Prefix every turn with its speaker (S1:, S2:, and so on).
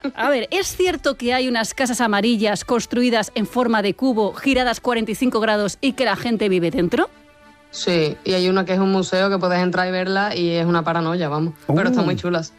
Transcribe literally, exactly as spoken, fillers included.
S1: A ver, ¿es cierto que hay unas casas amarillas construidas en forma de cubo, giradas cuarenta y cinco grados y que la gente vive dentro?
S2: Sí, y hay una que es un museo que puedes entrar y verla y es una paranoia, vamos.
S3: Uh.
S2: Pero están muy chulas.